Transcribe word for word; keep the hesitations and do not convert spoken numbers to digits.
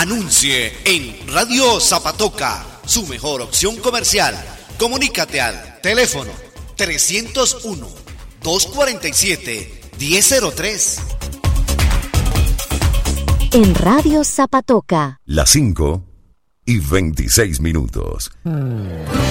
Anuncie en Radio Zapatoca, su mejor opción comercial. Comunícate al teléfono trescientos uno, doscientos cuarenta y siete, diez cero tres. En Radio Zapatoca. Las cinco y veintiséis minutos.